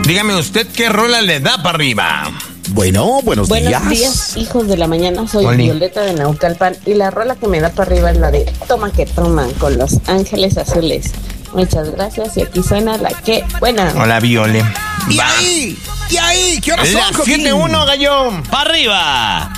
Dígame usted qué rola le da para arriba. Bueno, buenos días. Buenos días, hijos de la mañana. Soy Oli. Violeta de Naucalpan y la rola que me da para arriba es la de Toma que toman con Los Ángeles Azules. Muchas gracias y aquí suena la que buena. Hola, Viole. ¿Y Va. ahí? ¿Y ahí? ¿Qué horas Las son, Joaquín? 7:01, gallo. ¡Para arriba!